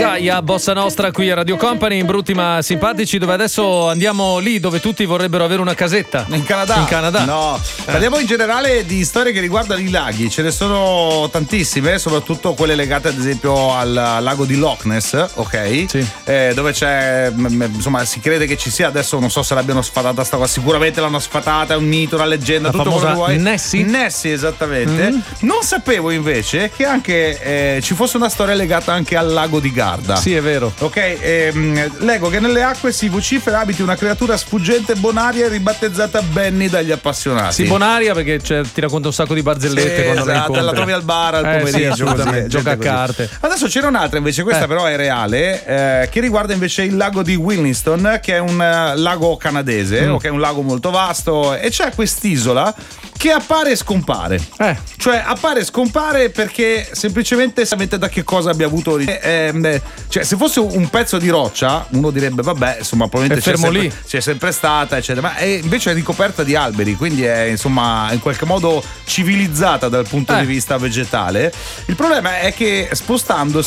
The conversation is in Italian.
Gaia, Bossa Nostra qui a Radio Company, in Brutti ma Simpatici, dove adesso andiamo lì dove tutti vorrebbero avere una casetta. In Canada? In Canada. No, parliamo in generale di storie che riguardano i laghi, ce ne sono tantissime, soprattutto quelle legate ad esempio al lago di Loch Ness, ok? Sì. Dove c'è, insomma, si crede che ci sia, adesso non so se l'abbiano sfatata sta cosa, sicuramente l'hanno sfatata, è un mito, una leggenda, La tutto quello che vuoi. Nessie, esattamente. Non sapevo invece che anche ci fosse una storia legata anche al lago di Garda. Sì, è vero. Ok, leggo che nelle acque si vocifera abiti una creatura sfuggente bonaria ribattezzata Benny dagli appassionati. Sì, bonaria perché ti racconta un sacco di barzellette, sì, quando esatto, la trovi al bar al pomeriggio, sì, assolutamente. Gioca a così. carte. Adesso c'era un'altra invece, questa però è reale, che riguarda invece il lago di Williston, che è un lago canadese, ok, un lago molto vasto, e c'è quest'isola che appare e scompare. Cioè appare e scompare perché semplicemente sapete da che cosa abbia avuto origine. Cioè se fosse un pezzo di roccia uno direbbe vabbè, insomma, probabilmente c'è sempre stata, eccetera, ma invece è ricoperta di alberi, quindi è insomma in qualche modo civilizzata dal punto di vista vegetale. Il problema è che spostandosi